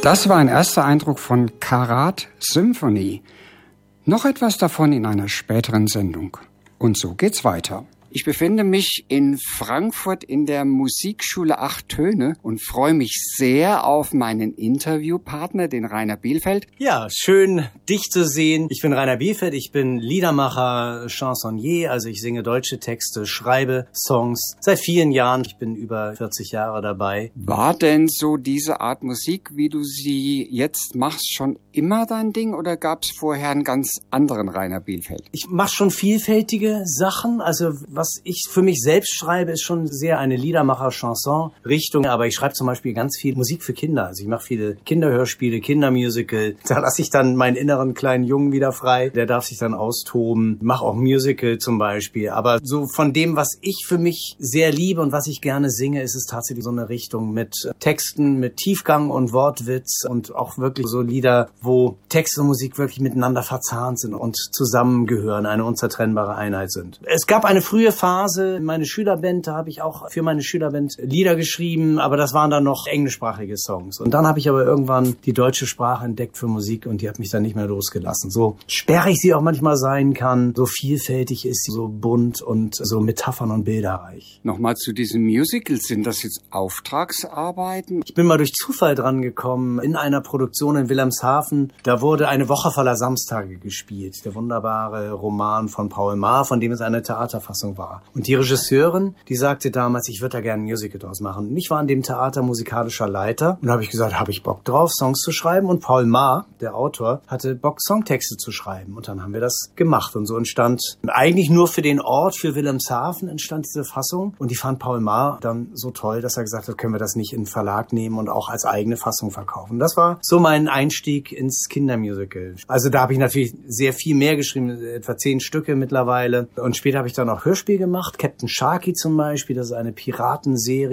Das war ein erster Eindruck von Karat Symphony. Noch etwas davon in einer späteren Sendung. Und so geht's weiter. Ich befinde mich in Frankfurt in der Musikschule 8 Töne und freue mich sehr auf meinen Interviewpartner, den Rainer Bielfeld. Ja, schön, dich zu sehen. Ich bin Rainer Bielfeld, ich bin Liedermacher, Chansonnier, also ich singe deutsche Texte, schreibe Songs seit vielen Jahren. Ich bin über 40 Jahre dabei. War denn so diese Art Musik, wie du sie jetzt machst, schon immer dein Ding oder gab es vorher einen ganz anderen Rainer Bielfeld? Ich mache schon vielfältige Sachen, also was ich für mich selbst schreibe, ist schon sehr eine Liedermacher-Chanson-Richtung. Aber ich schreibe zum Beispiel ganz viel Musik für Kinder. Also ich mache viele Kinderhörspiele, Kindermusical. Da lasse ich dann meinen inneren kleinen Jungen wieder frei. Der darf sich dann austoben. Mache auch Musical zum Beispiel. Aber so von dem, was ich für mich sehr liebe und was ich gerne singe, ist es tatsächlich so eine Richtung mit Texten, mit Tiefgang und Wortwitz und auch wirklich so Lieder, wo Text und Musik wirklich miteinander verzahnt sind und zusammengehören, eine unzertrennbare Einheit sind. Es gab eine frühe Phase, meine Schülerband, da habe ich auch für meine Schülerband Lieder geschrieben, aber das waren dann noch englischsprachige Songs. Und dann habe ich aber irgendwann die deutsche Sprache entdeckt für Musik und die hat mich dann nicht mehr losgelassen. So sperrig sie auch manchmal sein kann, so vielfältig ist sie, so bunt und so Metaphern und bilderreich. Nochmal zu diesen Musicals, sind das jetzt Auftragsarbeiten? Ich bin mal durch Zufall dran gekommen, in einer Produktion in Wilhelmshaven, da wurde Eine Woche voller Samstage gespielt. Der wunderbare Roman von Paul Maar, von dem es eine Theaterfassung war. Und die Regisseurin, die sagte damals, ich würde da gerne ein Musical draus machen. Und ich war an dem Theater musikalischer Leiter und da habe ich gesagt, habe ich Bock drauf, Songs zu schreiben. Und Paul Maar, der Autor, hatte Bock, Songtexte zu schreiben. Und dann haben wir das gemacht. Und so entstand eigentlich nur für den Ort, für Wilhelmshaven entstand diese Fassung. Und die fand Paul Maar dann so toll, dass er gesagt hat, können wir das nicht in den Verlag nehmen und auch als eigene Fassung verkaufen. Das war so mein Einstieg ins Kindermusical. Also da habe ich natürlich sehr viel mehr geschrieben, etwa 10 Stücke mittlerweile. Und später habe ich dann auch Hörspiel gemacht, Captain Sharky zum Beispiel, das ist eine Piratenserie.